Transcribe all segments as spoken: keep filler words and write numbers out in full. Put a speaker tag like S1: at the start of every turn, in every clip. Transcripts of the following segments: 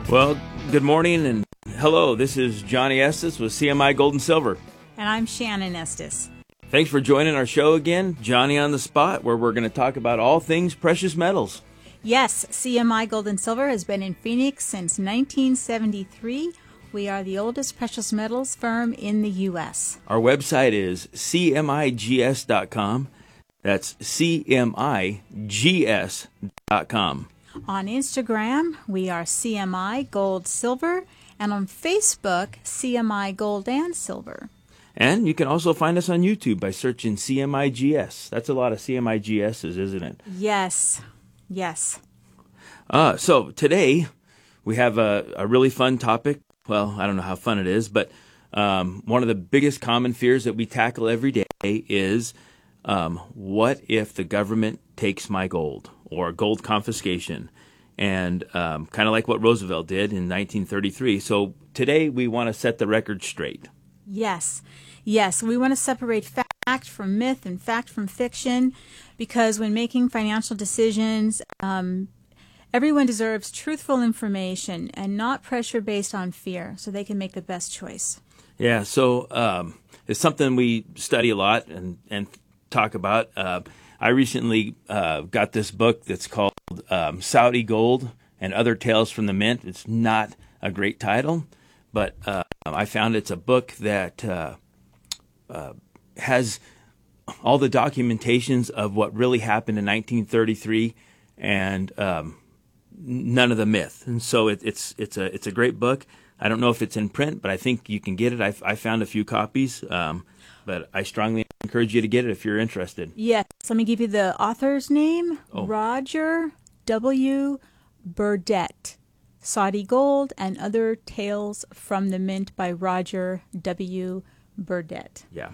S1: Well, good morning and hello. This is Johnny Estes with C M I Gold and Silver.
S2: And I'm Shannon Estes.
S1: Thanks for joining our show again, Johnny on the Spot, where we're going to talk about all things precious metals.
S2: Yes, C M I Gold and Silver has been in Phoenix since nineteen seventy-three. We are the oldest precious metals firm in the U S
S1: Our website is C M I G S dot com. That's C M I G S dot com.
S2: On Instagram, we are C M I Gold Silver, and on Facebook, C M I Gold and Silver.
S1: And you can also find us on YouTube by searching C M I G S. That's a lot of C M I G S's, isn't it?
S2: Yes, yes.
S1: Uh, so today we have a, a really fun topic. Well, I don't know how fun it is, but um, one of the biggest common fears that we tackle every day is um, what if the government takes my gold, or gold confiscation, and um, kind of like what Roosevelt did in nineteen thirty-three. So today we want to set the record straight.
S2: Yes, yes. We want to separate fact from myth and fact from fiction, because when making financial decisions, um, everyone deserves truthful information and not pressure based on fear, so they can make the best choice.
S1: Yeah, so um, it's something we study a lot and, and talk about. Uh, I recently uh, got this book that's called um, Saudi Gold and Other Tales from the Mint. It's not a great title, but uh, I found it's a book that uh, uh, has all the documentations of what really happened in nineteen thirty-three and um, none of the myth. And so it, it's it's a it's a great book. I don't know if it's in print, but I think you can get it. I, I found a few copies, um, but I strongly encourage you to get it if you're interested.
S2: Yes. Let me give you the author's name.
S1: Oh.
S2: Roger W. Burdett. Saudi Gold and Other Tales from the Mint by Roger W. Burdett.
S1: Yeah.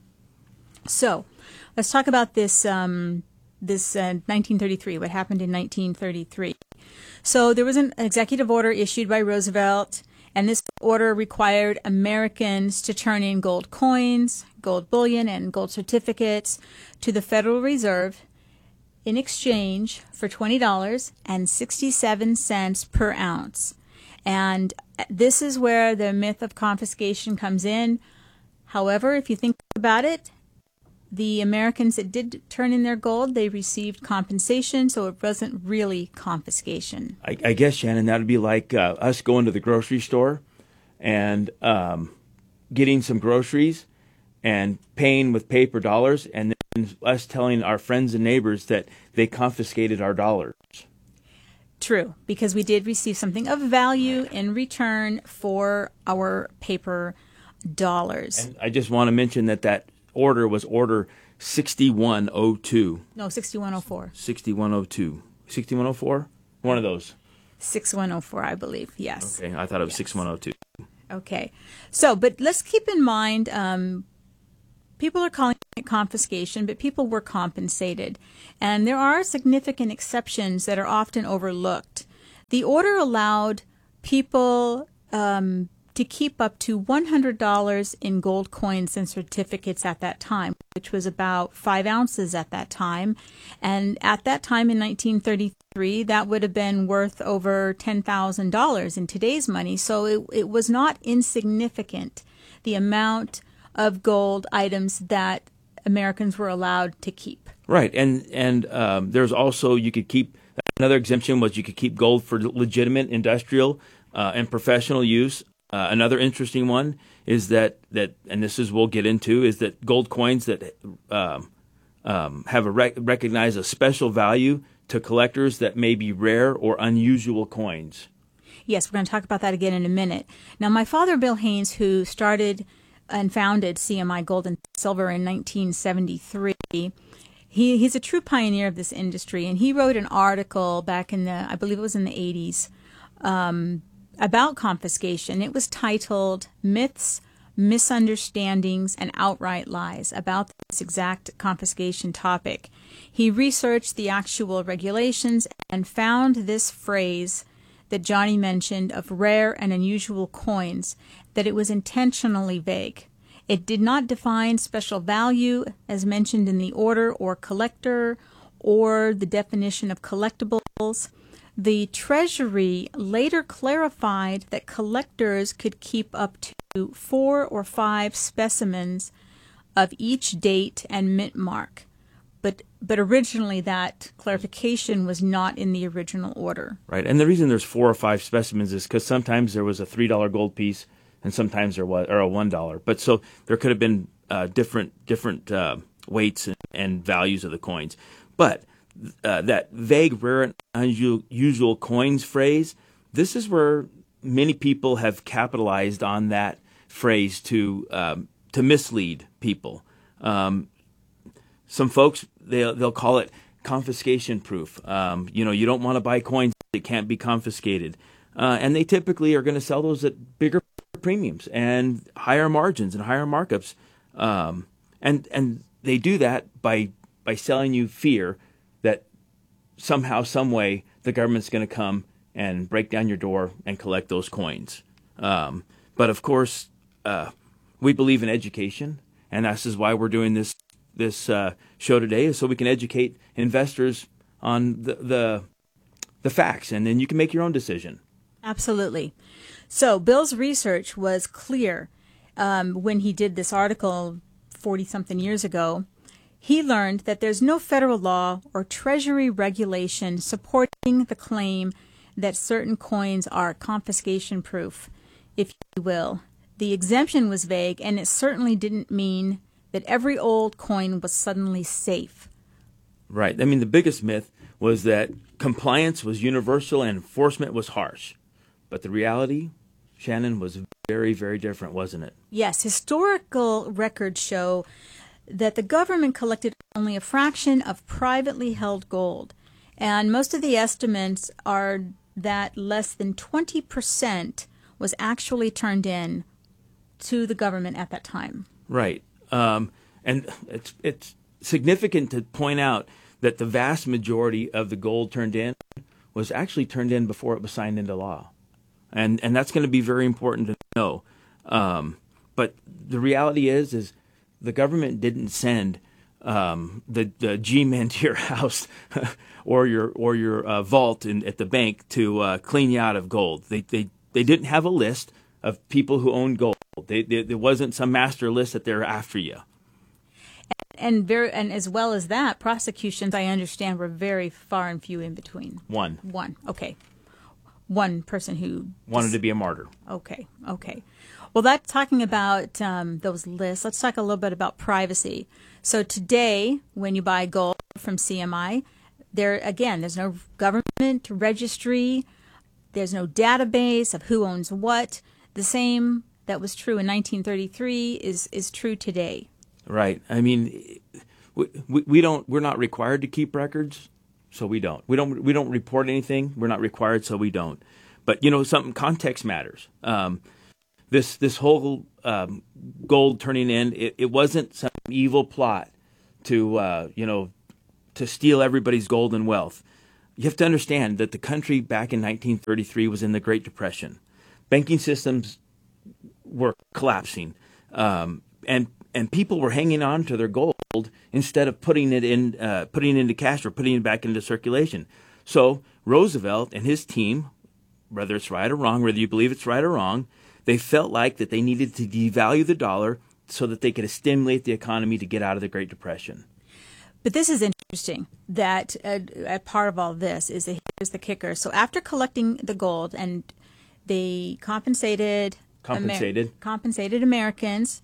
S2: So let's talk about this um, this uh, nineteen thirty-three, what happened in nineteen thirty-three. So there was an executive order issued by Roosevelt, and this order required Americans to turn in gold coins, gold bullion, and gold certificates to the Federal Reserve in exchange for twenty dollars and sixty-seven cents per ounce. And this is where the myth of confiscation comes in. However, if you think about it, the Americans that did turn in their gold, they received compensation, so it wasn't really confiscation.
S1: I, I guess, Shannon, that would be like uh, us going to the grocery store and um, getting some groceries and paying with paper dollars, and then us telling our friends and neighbors that they confiscated our dollars.
S2: True, because we did receive something of value in return for our paper dollars.
S1: And I just want to mention that that order was Order sixty-one oh two.
S2: No, sixty-one oh four.
S1: sixty-one oh two. sixty-one oh four? One of those.
S2: sixty-one oh four, I believe, yes.
S1: Okay, I thought it was
S2: yes.
S1: sixty-one oh two.
S2: Okay. So, but let's keep in mind, um, people are calling it confiscation, but people were compensated. And there are significant exceptions that are often overlooked. The order allowed people um, to keep up to one hundred dollars in gold coins and certificates at that time, which was about five ounces at that time. And at that time in nineteen thirty-three, that would have been worth over ten thousand dollars in today's money. So it, it was not insignificant, the amount of gold items that Americans were allowed to keep.
S1: Right, and and um, there's also, you could keep, another exemption was you could keep gold for legitimate industrial uh, and professional use. Uh, another interesting one is that, that, and this is we'll get into, is that gold coins that um, um, have a rec- recognize a special value to collectors that may be rare or unusual coins.
S2: Yes, we're going to talk about that again in a minute. Now, my father, Bill Haynes, who started and founded C M I Gold and Silver in nineteen seventy-three, he he's a true pioneer of this industry, and he wrote an article back in the, I believe it was in the eighties, um, about confiscation. It was titled Myths, Misunderstandings, and Outright Lies, about this exact confiscation topic. He researched the actual regulations and found this phrase that Johnny mentioned of rare and unusual coins, that it was intentionally vague. It did not define special value as mentioned in the order or collector or the definition of collectibles. The Treasury later clarified that collectors could keep up to four or five specimens of each date and mint mark. But but originally that clarification was not in the original order.
S1: Right. And the reason there's four or five specimens is because sometimes there was a three dollar gold piece and sometimes there was or a one dollar. But so there could have been uh, different different uh, weights and, and values of the coins. But uh, that vague, rare, and unusual coins phrase, this is where many people have capitalized on that phrase to um, to mislead people. Um, some folks, they'll, they'll call it confiscation proof. Um, you know, you don't want to buy coins that can't be confiscated. Uh, and they typically are going to sell those at bigger premiums and higher margins and higher markups. Um, and and they do that by by selling you fear that somehow, some way, the government's going to come and break down your door and collect those coins. Um, but of course, uh, we believe in education, and this is why we're doing this this uh, show today, is so we can educate investors on the, the the facts, and then you can make your own decision.
S2: Absolutely. So Bill's research was clear um, when he did this article forty-something years ago. He learned that there's no federal law or Treasury regulation supporting the claim that certain coins are confiscation proof, if you will. The exemption was vague, and it certainly didn't mean that every old coin was suddenly safe.
S1: Right. I mean, the biggest myth was that compliance was universal and enforcement was harsh. But the reality, Shannon, was very, very different, wasn't it?
S2: Yes. Historical records show that the government collected only a fraction of privately held gold. And most of the estimates are that less than twenty percent was actually turned in to the government at that time.
S1: Right. Um, and it's it's significant to point out that the vast majority of the gold turned in was actually turned in before it was signed into law. And and that's going to be very important to know. Um, but the reality is, is the government didn't send um, the, the G-men to your house or your or your uh, vault in, at the bank to uh, clean you out of gold. They they they didn't have a list of people who owned gold. They, they, there wasn't some master list that they're after you.
S2: And very, and as well as that, prosecutions, I understand, were very far and few in between.
S1: One.
S2: One. Okay. One person who
S1: wanted to be a martyr.
S2: Okay. Okay. Well, that's talking about um, those lists. Let's talk a little bit about privacy. So today, when you buy gold from C M I, there again, there's no government registry. There's no database of who owns what. The same that was true in nineteen thirty-three is is true today.
S1: Right. I mean, we, we, we don't. We're not required to keep records, so we don't. We don't. We don't report anything. We're not required, so we don't. But you know, something context matters. Um, this this whole um, gold turning in, it, it wasn't some evil plot to uh, you know to steal everybody's gold and wealth. You have to understand that the country back in nineteen thirty-three was in the Great Depression. Banking systems were collapsing, um, and and people were hanging on to their gold instead of putting it in, uh, putting it into cash or putting it back into circulation. So Roosevelt and his team, whether it's right or wrong, whether you believe it's right or wrong, they felt like that they needed to devalue the dollar so that they could stimulate the economy to get out of the Great Depression.
S2: But this is interesting that uh, a part of all this is that here's the kicker. So after collecting the gold, and they compensated
S1: compensated
S2: Amer- compensated Americans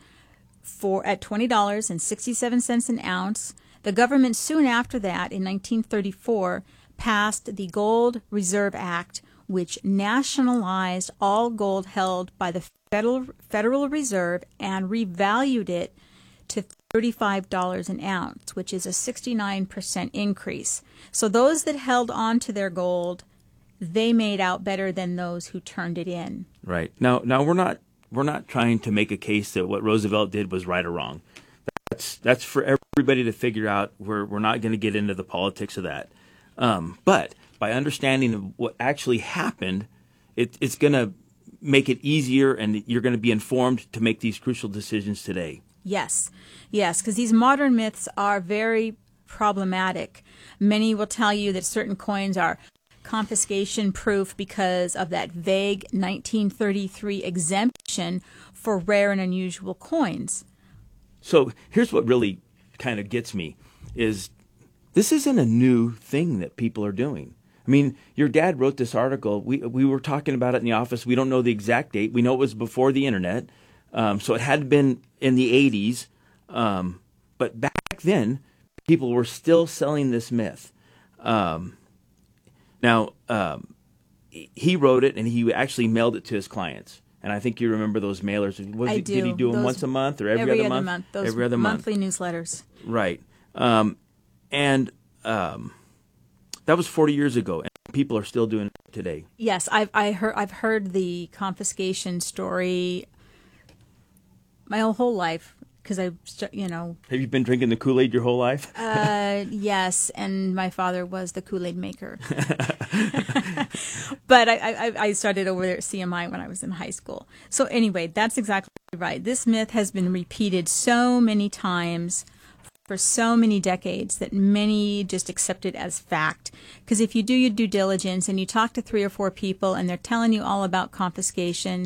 S2: for at twenty dollars and sixty-seven cents an ounce. The government soon after that, in nineteen thirty-four, passed the Gold Reserve Act, which nationalized all gold held by the Federal Federal Reserve and revalued it to thirty-five dollars an ounce, which is a sixty-nine percent increase. So those that held on to their gold, they made out better than those who turned it in.
S1: Right. Now now we're not we're not trying to make a case that what Roosevelt did was right or wrong. That's that's for everybody to figure out. We're we're not going to get into the politics of that. Um, but by understanding what actually happened, it, it's going to make it easier, and you're going to be informed to make these crucial decisions today.
S2: Yes, yes, because these modern myths are very problematic. Many will tell you that certain coins are confiscation proof because of that vague nineteen thirty-three exemption for rare and unusual coins.
S1: So here's what really kind of gets me is this isn't a new thing that people are doing. I mean, your dad wrote this article. We we were talking about it in the office. We don't know the exact date. We know it was before the internet. Um, so it had been in the eighties. Um, but back then, people were still selling this myth. Um, now, um, he wrote it, and he actually mailed it to his clients. And I think you remember those mailers. Was
S2: I
S1: it,
S2: do.
S1: Did he do them
S2: Those,
S1: once a month or every,
S2: every
S1: other,
S2: other
S1: month?
S2: month? Those
S1: every other
S2: monthly
S1: month.
S2: newsletters.
S1: Right. Um, and um, that was forty years ago, and people are still doing it today.
S2: Yes, I've I heard I've heard the confiscation story my whole life because I, you know.
S1: Have you been drinking the Kool-Aid your whole life?
S2: Uh, yes, and my father was the Kool-Aid maker. But I, I, I started over there at C M I when I was in high school. So anyway, that's exactly right. This myth has been repeated so many times for so many decades that many just accept it as fact. Because if you do your due diligence and you talk to three or four people and they're telling you all about confiscation,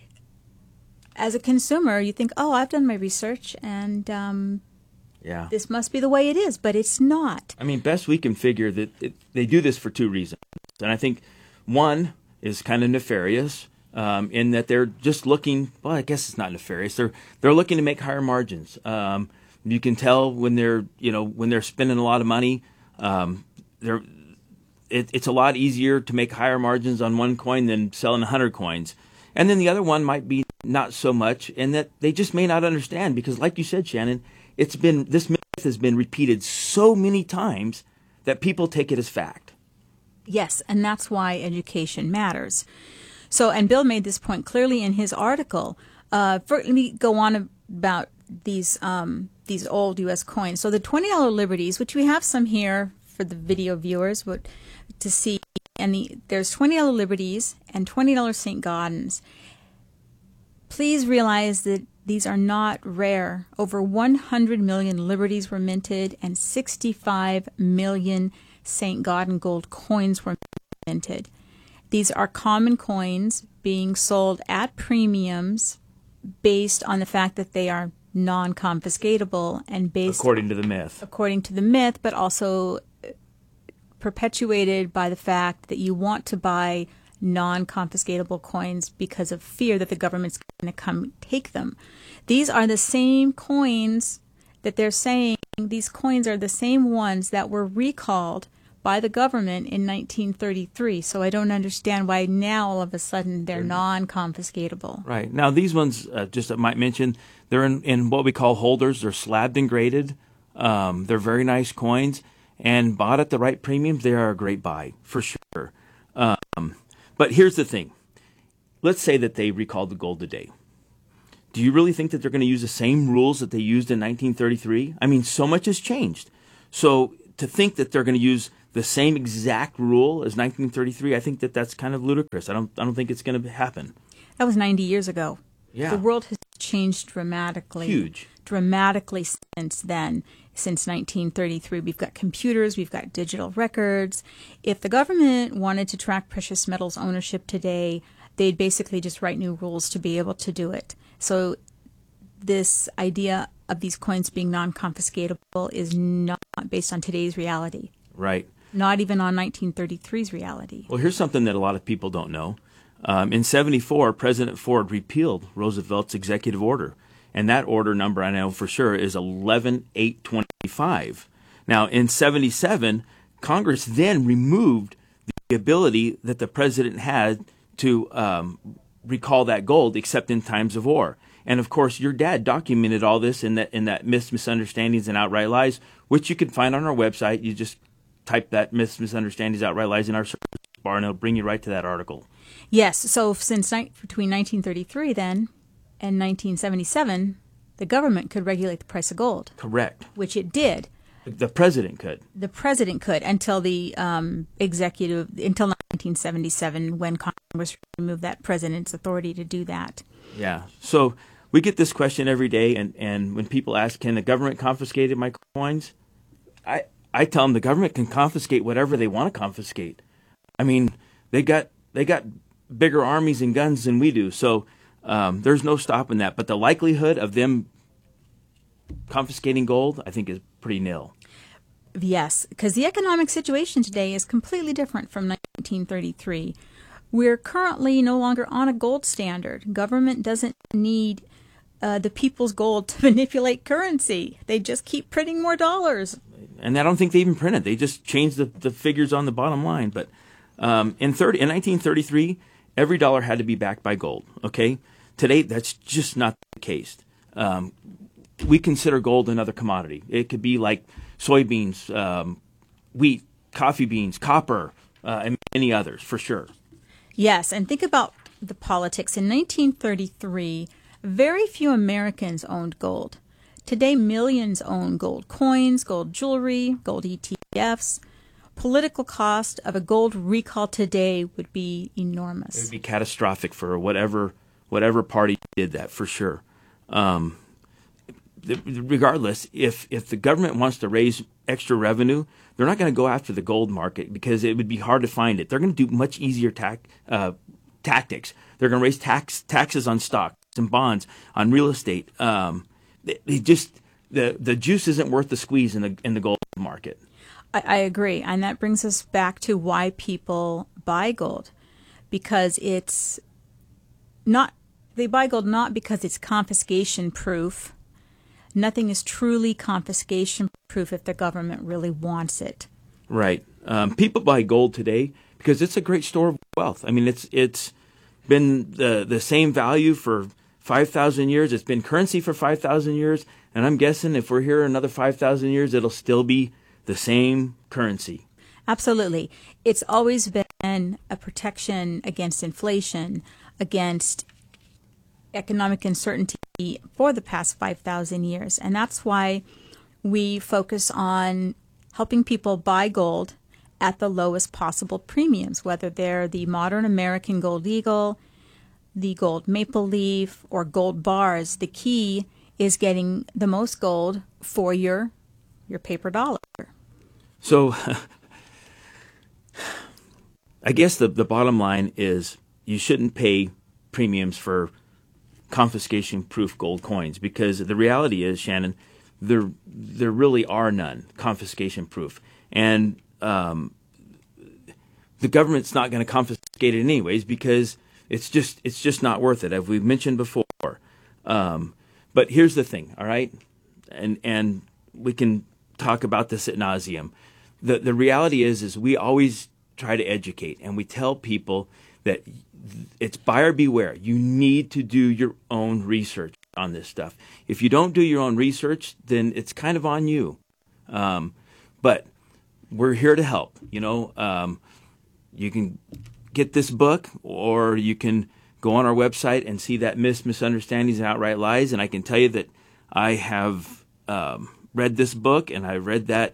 S2: as a consumer, you think, oh, I've done my research and um,
S1: yeah,
S2: this must be the way it is, but it's not.
S1: I mean, best we can figure that it, they do this for two reasons. And I think one is kind of nefarious um, in that they're just looking, well, I guess it's not nefarious. They're they're looking to make higher margins. Um, you can tell when they're, you know, when they're spending a lot of money, um, they're it, it's a lot easier to make higher margins on one coin than selling one hundred coins. And then the other one might be not so much, and that they just may not understand because, like you said, Shannon, it's been this myth has been repeated so many times that people take it as fact.
S2: Yes, and that's why education matters. So, and Bill made this point clearly in his article. Uh, for, let me go on about these um, these old U S coins. So the twenty dollar Liberties, which we have some here for the video viewers would, to see, and the, there's twenty dollar Liberties and twenty dollar Saint Gaudens. Please realize that these are not rare. Over one hundred million Liberties were minted and sixty-five million Saint Gaudens gold coins were minted. These are common coins being sold at premiums based on the fact that they are non-confiscatable and based
S1: according to the myth.
S2: According to the myth, but also perpetuated by the fact that you want to buy non-confiscatable coins because of fear that the government's going to come take them. These are the same coins that they're saying, these coins are the same ones that were recalled by the government in nineteen thirty-three. So I don't understand why now all of a sudden they're non-confiscatable.
S1: Right. Now these ones, uh, just I might mention, they're in, in what we call holders. They're slabbed and graded. Um, they're very nice coins, and bought at the right premiums, they are a great buy for sure. Um, but here's the thing. Let's say that they recalled the gold today. Do you really think that they're going to use the same rules that they used in nineteen thirty-three? I mean, so much has changed. So to think that they're going to use the same exact rule as nineteen thirty-three, I think that that's kind of ludicrous. I don't I don't think it's going to happen.
S2: That was ninety years ago.
S1: Yeah.
S2: The world has changed dramatically.
S1: Huge.
S2: Dramatically since then. Since nineteen thirty-three, we've got computers, we've got digital records. If the government wanted to track precious metals ownership today, they'd basically just write new rules to be able to do it. So this idea of these coins being non-confiscatable is not based on today's reality.
S1: Right.
S2: Not even on nineteen thirty-three's reality.
S1: Well, here's something that a lot of people don't know. Um, in seventy-four, President Ford repealed Roosevelt's executive order. And that order number, I know for sure, is eleven eight twenty-five. Now, in seventy-seven, Congress then removed the ability that the president had to um, recall that gold except in times of war. And, of course, your dad documented all this in that, in that Myths, Misunderstandings, and Outright Lies, which you can find on our website. You just type that Myths, Misunderstandings, Outright Lies in our search bar, and it'll bring you right to that article.
S2: Yes. So since ni- between nineteen thirty-three, then, and nineteen seventy-seven, the government could regulate the price of gold.
S1: Correct.
S2: Which it did.
S1: The president could.
S2: The president could until the um, executive, until nineteen seventy-seven, when Congress removed that president's authority to do that.
S1: Yeah. So we get this question every day, and, and when people ask, can the government confiscate my coins? I, I tell them the government can confiscate whatever they want to confiscate. I mean, they got they got bigger armies and guns than we do. So um, there's no stopping that. But the likelihood of them confiscating gold, I think, is pretty nil.
S2: Yes, because the economic situation today is completely different from nineteen thirty-three. We're currently no longer on a gold standard. Government doesn't need uh, the people's gold to manipulate currency. They just keep printing more dollars.
S1: And I don't think they even printed. They just changed the, the figures on the bottom line. But um, in thirty in nineteen thirty-three, every dollar had to be backed by gold. Okay, today that's just not the case. Um, we consider gold another commodity. It could be like soybeans, um, wheat, coffee beans, copper, uh, and many others for sure.
S2: Yes, and think about the politics. In nineteen thirty-three, very few Americans owned gold. Today, millions own gold coins, gold jewelry, gold E T Fs. Political cost of a gold recall today would be enormous.
S1: It would be catastrophic for whatever whatever party did that, for sure. Um, regardless, if if the government wants to raise extra revenue, they're not going to go after the gold market because it would be hard to find it. They're going to do much easier tac, uh, tactics. They're going to raise tax taxes on stocks and bonds, on real estate. Um, they, they just the the juice isn't worth the squeeze in the in the gold market.
S2: I, I agree, and that brings us back to why people buy gold, because it's not they buy gold not because it's confiscation proof. Nothing is truly confiscation proof if the government really wants it.
S1: Right. Um, people buy gold today because it's a great store of wealth. I mean, it's it's been the the same value for five thousand years. It's been currency for five thousand years. And I'm guessing if we're here another five thousand years, it'll still be the same currency.
S2: Absolutely. It's always been a protection against inflation, against economic uncertainty for the past five thousand years. And that's why we focus on helping people buy gold at the lowest possible premiums, whether they're the modern American Gold Eagle, the gold maple leaf, or gold bars. The key is getting the most gold for your your paper dollar.
S1: So I guess the, the bottom line is you shouldn't pay premiums for confiscation-proof gold coins, because the reality is, Shannon, there there really are none confiscation-proof, and um, the government's not going to confiscate it anyways because it's just it's just not worth it, as we've mentioned before. Um, but here's the thing, all right, and and we can talk about this ad nauseum. The the reality is is we always try to educate, and we tell people that it's buyer beware. You need to do your own research on this stuff. If you don't do your own research, then it's kind of on you. Um, but we're here to help. You know, um, you can get this book, or you can go on our website and see that Myths, Misunderstandings, and Outright Lies. And I can tell you that I have um, read this book, and I read that,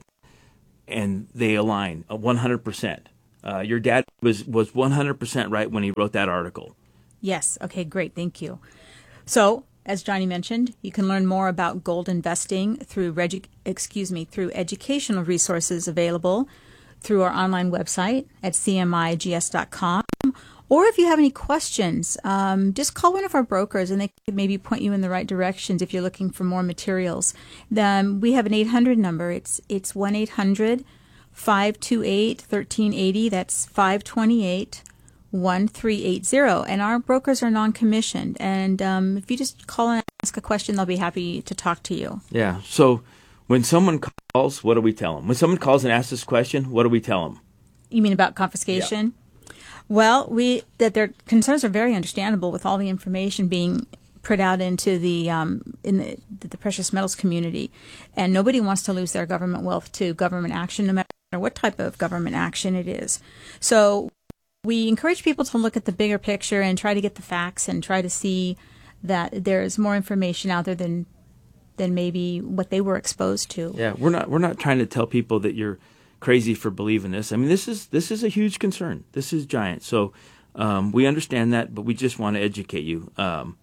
S1: and they align one hundred percent. Uh, your dad was, was one hundred percent right when he wrote that article.
S2: Yes. Okay, great. Thank you. So, as Johnny mentioned, you can learn more about gold investing through regu- excuse me, through educational resources available through our online website at c m i g s dot com. Or if you have any questions, um, just call one of our brokers and they could maybe point you in the right directions if you're looking for more materials. Um, we have an eight hundred number. It's it's one eight hundred five two eight one three eight zero. That's five two eight one three eight zero. And our brokers are non-commissioned. And um, if you just call and ask a question, they'll be happy to talk to you.
S1: Yeah. So when someone calls, what do we tell them? When someone calls and asks this question, what do we tell them?
S2: You mean about confiscation?
S1: Yeah.
S2: Well, we that their concerns are very understandable with all the information being put out into the um, in the, the precious metals community, and nobody wants to lose their government wealth to government action, no matter what type of government action it is. So we encourage people to look at the bigger picture and try to get the facts and try to see that there's more information out there than than maybe what they were exposed to.
S1: Yeah, we're not we're not trying to tell people that you're crazy for believing this. I mean, this is this is a huge concern. This is giant. So um, we understand that, but we just want to educate you. Um,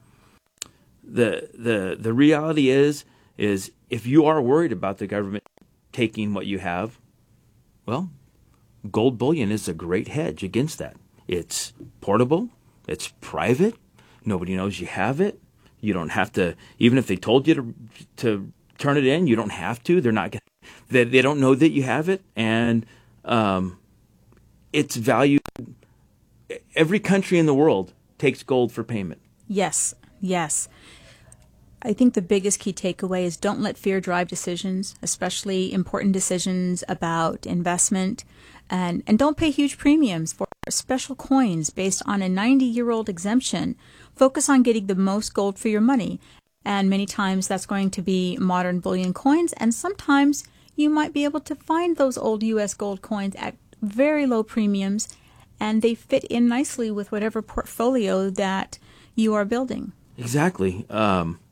S1: the the the reality is is if you are worried about the government taking what you have, well, gold bullion is a great hedge against that. It's portable. It's private. Nobody knows you have it. You don't have to, even if they told you to to turn it in, you don't have to. They're not. They they don't know that you have it, and um, it's valued. Every country in the world takes gold for payment.
S2: Yes, yes. I think the biggest key takeaway is don't let fear drive decisions, especially important decisions about investment. And, and don't pay huge premiums for special coins based on a ninety-year-old exemption. Focus on getting the most gold for your money. And many times that's going to be modern bullion coins. And sometimes you might be able to find those old U S gold coins at very low premiums. And they fit in nicely with whatever portfolio that you are building.
S1: Exactly. Um,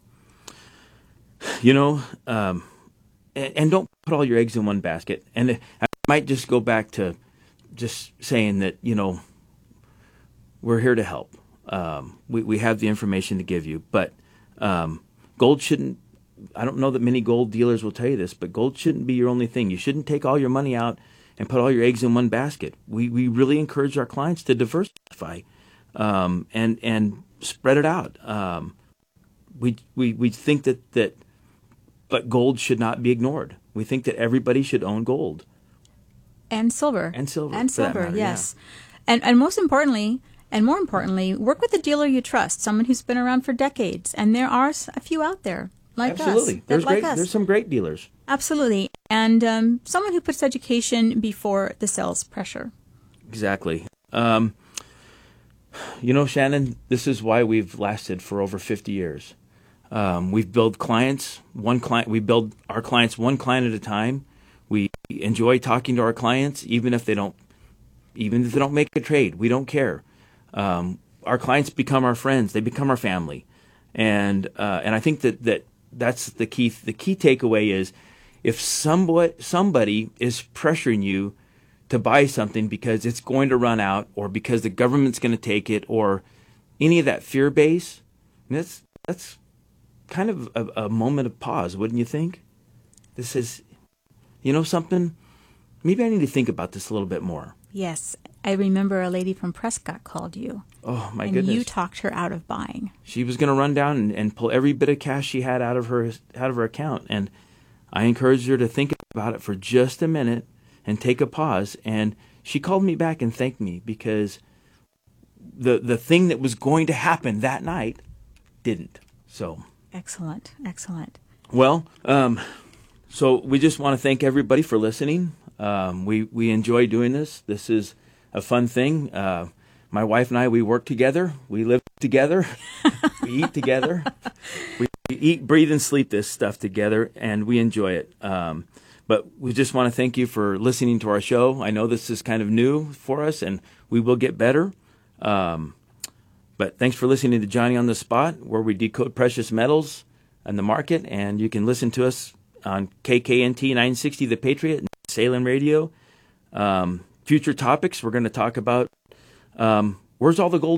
S1: you know, um, and, and don't put all your eggs in one basket. And I might just go back to just saying that, you know, we're here to help. Um, we, we have the information to give you. But um, gold shouldn't, I don't know that many gold dealers will tell you this, but gold shouldn't be your only thing. You shouldn't take all your money out and put all your eggs in one basket. We we really encourage our clients to diversify um, and and spread it out. Um, we we we think that, that, but gold should not be ignored. We think that everybody should own gold
S2: and silver
S1: and silver
S2: and silver.
S1: matter,
S2: yes,
S1: yeah.
S2: and and most importantly, and more importantly, work with a dealer you trust, someone who's been around for decades. And there are a few out there like
S1: Absolutely.
S2: us.
S1: There's
S2: like
S1: great.
S2: us.
S1: There's some great dealers.
S2: Absolutely. And um, someone who puts education before the sales pressure.
S1: Exactly. Um, you know, Shannon, this is why we've lasted for over fifty years. Um, we've built clients, one client. We build our clients one client at a time. We enjoy talking to our clients, even if they don't, even if they don't make a trade. We don't care. Um, our clients become our friends. They become our family. And uh, and I think that, that that's the key. The key takeaway is, if somebody, somebody is pressuring you to buy something because it's going to run out, or because the government's going to take it, or any of that fear base, that's that's kind of a, a moment of pause, wouldn't you think? This is, you know, something. Maybe I need to think about this a little bit more.
S2: Yes, I remember a lady from Prescott called you.
S1: Oh my
S2: and
S1: goodness!
S2: You talked her out of buying.
S1: She was going to run down and, and pull every bit of cash she had out of her out of her account, and I encouraged her to think about it for just a minute and take a pause. And she called me back and thanked me, because the the thing that was going to happen that night didn't. So
S2: excellent, excellent.
S1: Well, um, so we just want to thank everybody for listening. Um, we we enjoy doing this. This is a fun thing. Uh, my wife and I, we work together. We live together. We eat together. We eat, breathe, and sleep this stuff together, and we enjoy it. Um, but we just want to thank you for listening to our show. I know this is kind of new for us, and we will get better. Um, but thanks for listening to Johnny on the Spot, where we decode precious metals and the market. And you can listen to us on K K N T nine sixty The Patriot and Salem Radio. Um, future topics, we're going to talk about um, where's all the gold